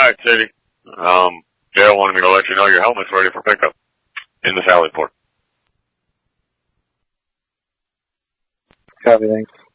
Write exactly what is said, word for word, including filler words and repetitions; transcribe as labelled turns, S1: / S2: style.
S1: right, Sadie. Um, Dale wanted me to let you know your helmet's ready for pickup in the Sally Port.
S2: Copy, thanks.